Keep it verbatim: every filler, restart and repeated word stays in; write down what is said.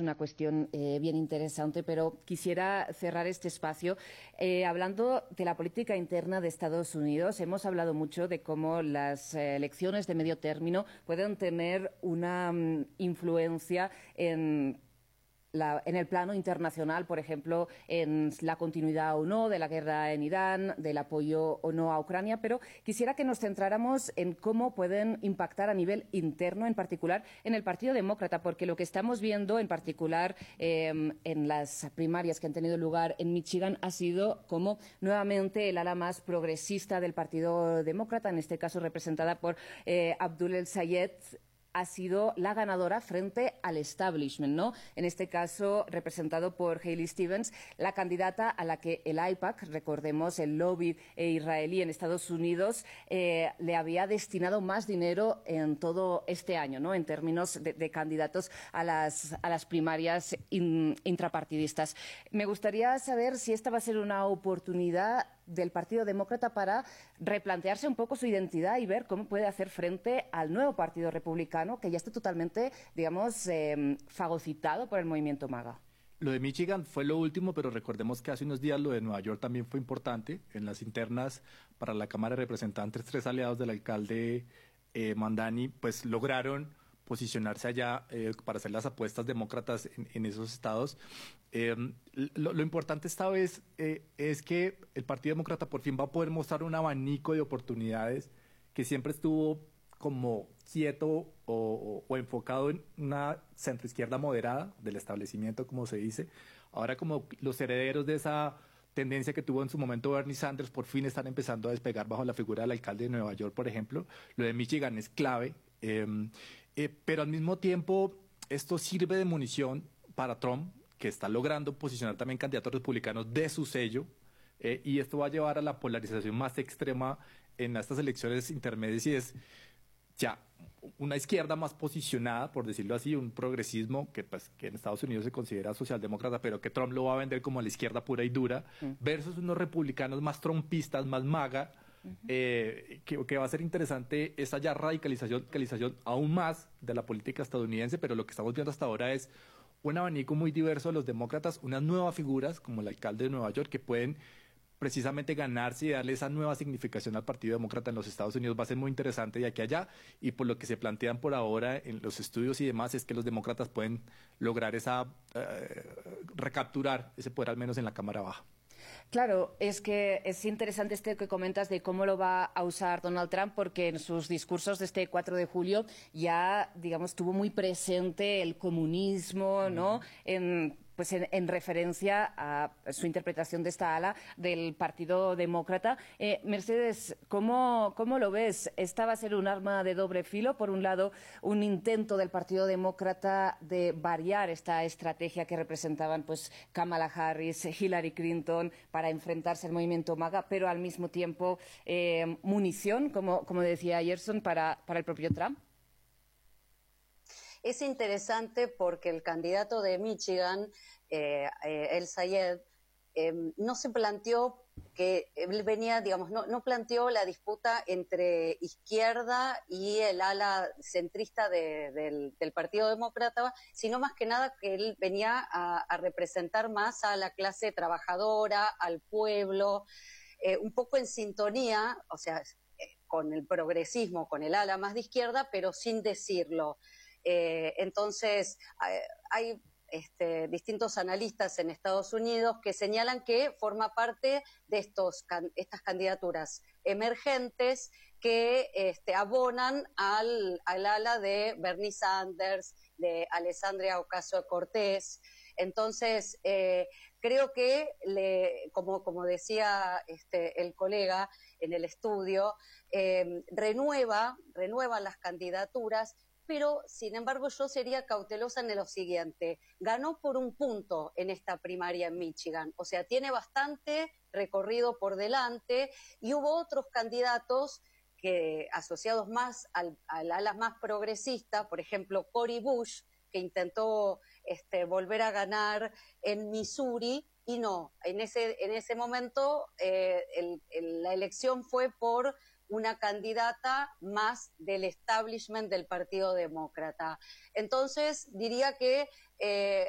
una cuestión eh, bien interesante, pero quisiera cerrar este espacio eh, hablando de la política interna de Estados Unidos. Hemos hablado mucho de cómo las eh, elecciones de medio término pueden tener una um, influencia en La, en el plano internacional, por ejemplo, en la continuidad o no de la guerra en Irán, del apoyo o no a Ucrania, pero quisiera que nos centráramos en cómo pueden impactar a nivel interno, en particular en el Partido Demócrata, porque lo que estamos viendo, en particular eh, en las primarias que han tenido lugar en Michigan, ha sido como nuevamente el ala más progresista del Partido Demócrata, en este caso representada por eh, Abdul El-Sayed, ha sido la ganadora frente al establishment, ¿no? En este caso, representado por Hailey Stevens, la candidata a la que el AIPAC, recordemos, el lobby israelí en Estados Unidos, eh, le había destinado más dinero en todo este año, ¿no? En términos de, de candidatos a las, a las primarias in, intrapartidistas. Me gustaría saber si esta va a ser una oportunidad del Partido Demócrata para replantearse un poco su identidad y ver cómo puede hacer frente al nuevo Partido Republicano, que ya está totalmente, digamos, eh, fagocitado por el movimiento MAGA. Lo de Michigan fue lo último, pero recordemos que hace unos días lo de Nueva York también fue importante. En las internas para la Cámara de Representantes, tres aliados del alcalde eh, Mandani, pues lograron posicionarse allá eh, para hacer las apuestas demócratas en, en esos estados. Eh, lo, lo importante esta vez eh, es que el Partido Demócrata por fin va a poder mostrar un abanico de oportunidades que siempre estuvo como quieto o, o, o enfocado en una centroizquierda moderada del establecimiento, como se dice. Ahora, como los herederos de esa tendencia que tuvo en su momento Bernie Sanders, por fin están empezando a despegar bajo la figura del alcalde de Nueva York, por ejemplo. Lo de Michigan es clave, eh, eh, pero al mismo tiempo esto sirve de munición para Trump, que está logrando posicionar también candidatos republicanos de su sello, eh, y esto va a llevar a la polarización más extrema en estas elecciones intermedias, y es ya una izquierda más posicionada, por decirlo así, un progresismo que, pues, que en Estados Unidos se considera socialdemócrata, pero que Trump lo va a vender como la izquierda pura y dura, mm. versus unos republicanos más trumpistas, más MAGA, uh-huh. eh, que, que va a ser interesante esa ya radicalización, radicalización aún más de la política estadounidense, pero lo que estamos viendo hasta ahora es un abanico muy diverso de los demócratas, unas nuevas figuras como el alcalde de Nueva York que pueden precisamente ganarse y darle esa nueva significación al Partido Demócrata en los Estados Unidos. Va a ser muy interesante de aquí a allá, y por lo que se plantean por ahora en los estudios y demás es que los demócratas pueden lograr esa eh, recapturar ese poder al menos en la Cámara Baja. Claro, es que es interesante este que comentas de cómo lo va a usar Donald Trump, porque en sus discursos de este cuatro de julio ya, digamos, tuvo muy presente el comunismo, ¿no? Mm. En pues en, en referencia a su interpretación de esta ala del Partido Demócrata. Eh, Mercedes, ¿cómo, ¿cómo lo ves? ¿Esta va a ser un arma de doble filo? Por un lado, un intento del Partido Demócrata de variar esta estrategia que representaban pues Kamala Harris, Hillary Clinton, para enfrentarse al movimiento MAGA, pero al mismo tiempo eh, munición, como, como decía Gerson, para, para el propio Trump. Es interesante porque el candidato de Michigan, eh, eh, El-Sayed, eh, no se planteó que él venía, digamos, no, no planteó la disputa entre izquierda y el ala centrista de, del, del Partido Demócrata, sino más que nada que él venía a, a representar más a la clase trabajadora, al pueblo, eh, un poco en sintonía, o sea, eh, con el progresismo, con el ala más de izquierda, pero sin decirlo. Eh, entonces, hay, hay este, distintos analistas en Estados Unidos que señalan que forma parte de estos, estas candidaturas emergentes que este, abonan al, al ala de Bernie Sanders, de Alexandria Ocasio-Cortez. Entonces, eh, creo que, le, como, como decía este, el colega en el estudio, eh, renueva, renueva las candidaturas, pero, sin embargo, yo sería cautelosa en lo siguiente. Ganó por un punto en esta primaria en Michigan, o sea, tiene bastante recorrido por delante, y hubo otros candidatos que asociados más al, al ala más progresista, por ejemplo, Cori Bush, que intentó este, volver a ganar en Missouri, y no, en ese, en ese momento eh, el, el, la elección fue por una candidata más del establishment del Partido Demócrata. Entonces, diría que eh,